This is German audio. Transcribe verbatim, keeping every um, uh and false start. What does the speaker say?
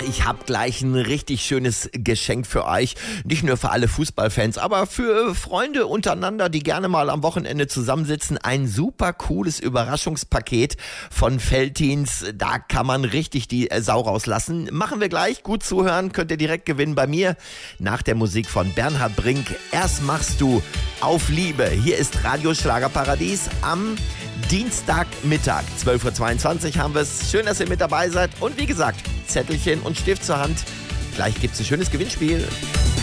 ich habe gleich ein richtig schönes Geschenk für euch. Nicht nur für alle Fußballfans, aber für Freunde untereinander, die gerne mal am Wochenende zusammensitzen. Ein super cooles Überraschungspaket von Veltins. Da kann man richtig die Sau rauslassen. Machen wir gleich. Gut zuhören, könnt ihr direkt gewinnen bei mir. Nach der Musik von Bernhard Brink. Erst machst du auf Liebe. Hier ist Radio Schlagerparadies am Dienstagmittag. zwölf Uhr zweiundzwanzig haben wir es. Schön, dass ihr mit dabei seid. Und wie gesagt, Zettelchen und Stift zur Hand. Gleich gibt es ein schönes Gewinnspiel.